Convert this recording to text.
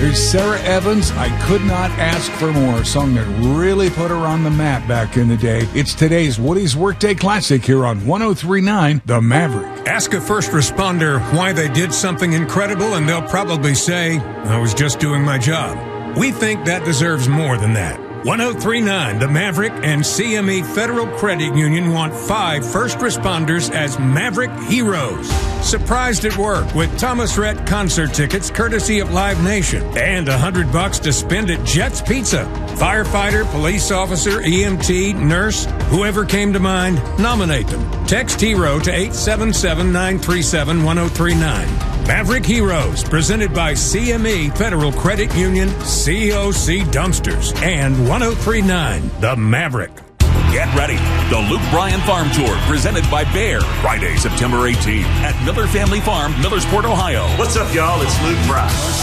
Here's Sarah Evans, I Could Not Ask for More, a song that really put her on the map back in the day. It's today's Woody's Workday Classic here on 103.9 The Maverick. Ask a first responder why they did something incredible, and they'll probably say, I was just doing my job. We think that deserves more than that. 103.9 The Maverick and CME Federal Credit Union want 5 first responders as Maverick Heroes. Surprised at work with Thomas Rhett concert tickets courtesy of Live Nation and $100 to spend at Jets Pizza. Firefighter, police officer, EMT, nurse, whoever came to mind, nominate them. Text HERO to 877-937-1039. Maverick Heroes, presented by CME Federal Credit Union, COC Dumpsters, and 103.9 The Maverick. Get ready. The Luke Bryan Farm Tour, presented by Bayer, Friday, September 18th at Miller Family Farm, Millersport, Ohio. What's up, y'all? It's Luke Bryan.